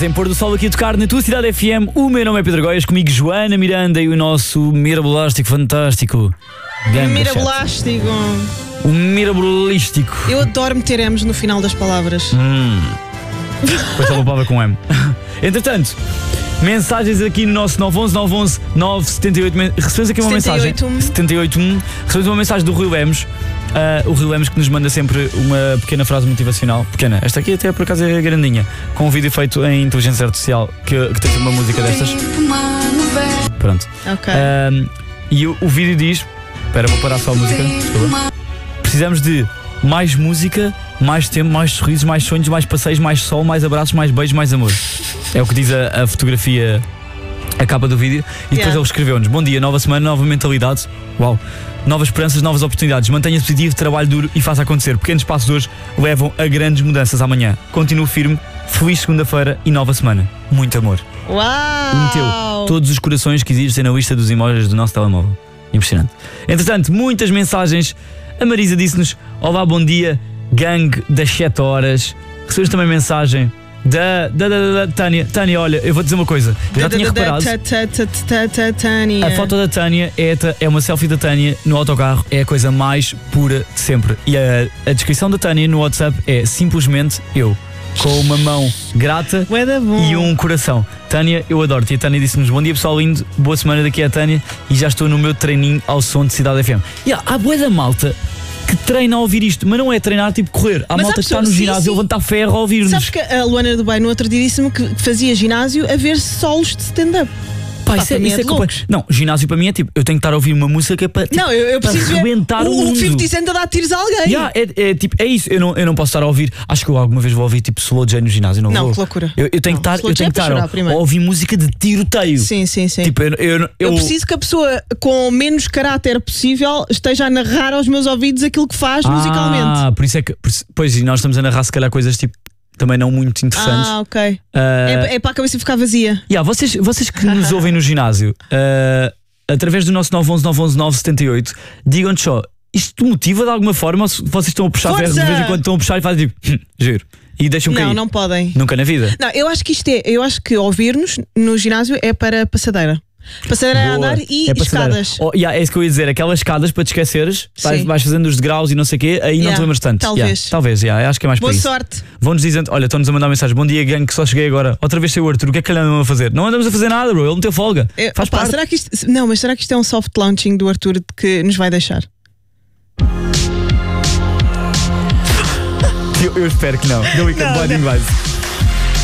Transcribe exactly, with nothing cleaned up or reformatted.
Estamos em Pôr do Sol aqui a tocar na tua cidade F M. O meu nome é Pedro Goiás, comigo Joana Miranda e o nosso mirabolástico fantástico Mirabolástico. O mirabolístico. Eu adoro meter M's no final das palavras. Hum. Depois é uma palavra com M. Entretanto, mensagens aqui no nosso nove onze nove onze nove sete oito. Recebemos aqui uma setenta e oito. mensagem setenta e oito. Recebemos uma mensagem do Rui Lemos. Uh, o Rui Lemos que nos manda sempre uma pequena frase motivacional. Pequena, esta aqui até por acaso é grandinha. Com um vídeo feito em inteligência artificial que, que tem uma música destas. Pronto. Ok. Uh, e o, o vídeo diz: espera, vou parar só a música. Desculpa. Precisamos de mais música, mais tempo, mais sorrisos, mais sonhos, mais passeios, mais sol, mais abraços, mais beijos, mais amor. É o que diz a, a fotografia, a capa do vídeo. E depois Yeah. ele escreveu-nos: bom dia, nova semana, nova mentalidade. Uau! Novas esperanças, novas oportunidades. Mantenha-se positivo, trabalho duro e faça acontecer. Pequenos passos hoje levam a grandes mudanças amanhã. Continuo firme, feliz segunda-feira e nova semana. Muito amor. Uau! E meteu todos os corações que existem na lista dos emojis do nosso telemóvel. Impressionante. Entretanto, muitas mensagens. A Marisa disse-nos: olá, bom dia, gangue das sete horas. Recebemos também mensagem da, da, da, da Tânia. Tânia, olha, eu vou dizer uma coisa. Eu já tinha reparado. A foto da Tânia é, é uma selfie da Tânia no autocarro. É a coisa mais pura de sempre. E a, a descrição da Tânia no WhatsApp é simplesmente eu, com uma mão grata e um coração. Tânia, eu adoro-te. E a Tânia disse-nos: bom dia, pessoal lindo, boa semana daqui a Tânia. E já estou no meu treininho ao som de Cidade F M. E há, há bué da malta que treina a ouvir isto, mas não é treinar tipo correr. Há Mas malta há que está pessoas- no sim, ginásio sim. a levantar ferro a ouvir-nos. Sabes que a Luana do Bem no outro dia disse-me que fazia ginásio a ver solos de stand-up. Pá, Pá, isso é, para mim isso é é de culpa- loucos. Não, ginásio para mim é tipo, eu tenho que estar a ouvir uma música para, tipo, Não, eu, eu para preciso rebentar ver o o, o mundo. cinquenta Cent a dar tiros a alguém. Yeah, é, é, tipo, é isso, eu não, eu não posso estar a ouvir. Acho que eu alguma vez vou ouvir tipo Slow J no ginásio. Não, Não, vou. que loucura. Eu, eu tenho Não, que estar, Slow eu J tenho é que para estar chorar a, primeiro. a ouvir música de tiroteio. Sim, sim, sim. Tipo, eu, eu, eu, Eu preciso que a pessoa com menos caráter possível esteja a narrar aos meus ouvidos aquilo que faz musicalmente. Ah, por isso é que. por isso- Pois, e nós estamos a narrar se calhar coisas tipo também não muito interessantes. Ah, ok. Ah, É, é para a cabeça ficar vazia. yeah, vocês, vocês que nos ouvem no ginásio, ah, através do nosso nove onze nove onze nove sete oito, digam-nos só: isto te motiva de alguma forma? Ou se vocês estão a puxar ferro de Força! vez em quando estão a puxar e fazem tipo, hum, giro. E deixam cair. Não, não podem. Nunca na vida. Não, eu acho que isto é. Eu acho que ouvir-nos no ginásio é para passadeira. Passadeira a Boa. andar e É passadeira. escadas. Oh, yeah, é isso que eu ia dizer, aquelas escadas para te esqueceres, vais, Sim. vais fazendo os degraus e não sei o quê, aí não Yeah, te lembras tanto. talvez. Yeah, talvez, yeah, acho que é mais Boa para isso. sorte. Vão-nos dizendo: olha, estão-nos a mandar mensagem: bom dia, gangue, que só cheguei agora. Outra vez sem o Arthur, o que é que lhe andam a fazer? Não andamos a fazer nada, bro, ele não tem folga. Eu- Faz opa, parte. será que isto, não, mas será que isto é um soft launching do Arthur de que nos vai deixar? Eu, eu espero que não. Não, Ricardo, Não, Blinding não. Lights.